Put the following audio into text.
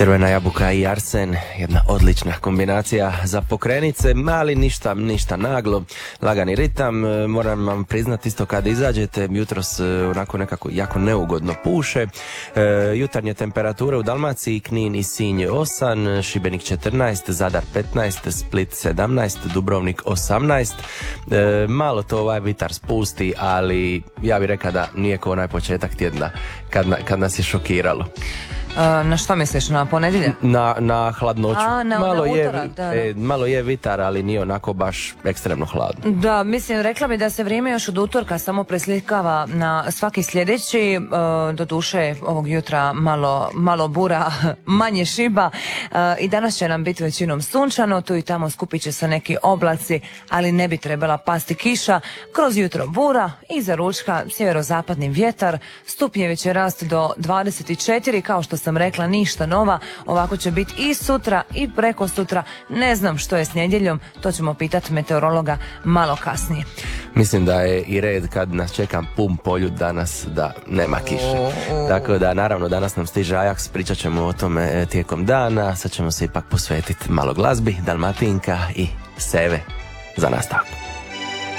Crvena jabuka i arsen, jedna odlična kombinacija za pokrenice, ali ništa naglo, lagani ritam. Moram vam priznati isto kada izađete, jutros onako nekako jako neugodno puše. Jutarnje temperature u Dalmaciji, Knin i Sinj 8, Šibenik 14, Zadar 15, Split 17, Dubrovnik 18. Malo to ovaj vitar spusti, ali ja bih rekao da nije kao onaj početak tjedna kad nas je šokiralo. Na što misliš, na ponedjeljak? Na hladnoću. Na utorak, da. Malo je vitar, ali nije onako baš ekstremno hladno. Da, mislim, rekla bi da se vrijeme još od utorka samo preslikava na svaki sljedeći, doduše ovog jutra malo bura, manje šiba, i danas će nam biti većinom sunčano, tu i tamo skupit će se neki oblaci, ali ne bi trebala pasti kiša. Kroz jutro bura, iza ručka sjeverozapadni vjetar, stupnjevi će rasti do 24, kao što sam rekla, ništa nova. Ovako će biti i sutra i preko sutra. Ne znam što je s nedjeljom, to ćemo pitati meteorologa malo kasnije. Mislim da je i red kad nas čeka pun poljud danas da nema kiše. Tako da naravno danas nam stiže Ajax, pričat ćemo o tome tijekom dana. Sad ćemo se ipak posvetiti malo glazbi, Dalmatinka i Seve za nastavku.